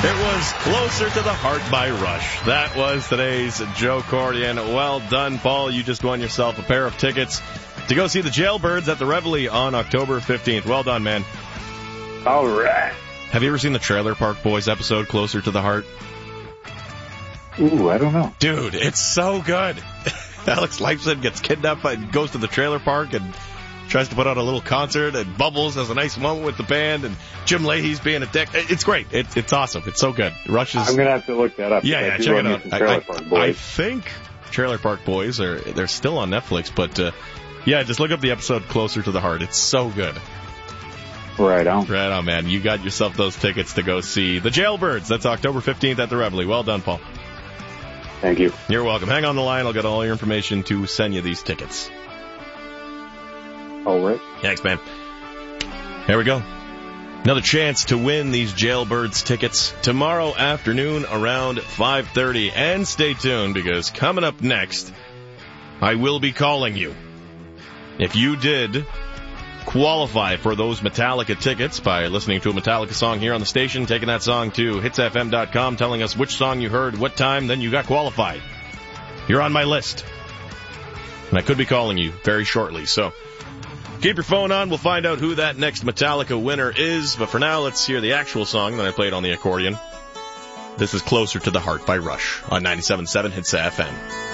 It was Closer to the Heart by Rush. That was today's Joe Cordian. Well done, Paul. You just won yourself a pair of tickets to go see the Jailbirds at the Reveille on October 15th. Well done, man. All right. Have you ever seen the Trailer Park Boys episode, Closer to the Heart? Ooh, I don't know. Dude, it's so good. Alex Lifeson gets kidnapped and goes to the trailer park and tries to put on a little concert, and Bubbles has a nice moment with the band, and Jim Leahy's being a dick. It's great. It's awesome. It's so good. Rush is... I'm going to have to look that up. Yeah, check it out. I think Trailer Park Boys they're still on Netflix, but yeah, just look up the episode Closer to the Heart. It's so good. Right on. Right on, man. You got yourself those tickets to go see the Jailbirds. That's October 15th at the Reveille. Well done, Paul. Thank you. You're welcome. Hang on the line. I'll get all your information to send you these tickets. All right. Thanks, man. There we go. Another chance to win these Jailbirds tickets tomorrow afternoon around 5:30. And stay tuned, because coming up next, I will be calling you. If you did qualify for those Metallica tickets by listening to a Metallica song here on the station, taking that song to hitsfm.com, telling us which song you heard, what time, then you got qualified. You're on my list. And I could be calling you very shortly, so keep your phone on. We'll find out who that next Metallica winner is. But for now, let's hear the actual song that I played on the accordion. This is Closer to the Heart by Rush on 97.7 Hits FM.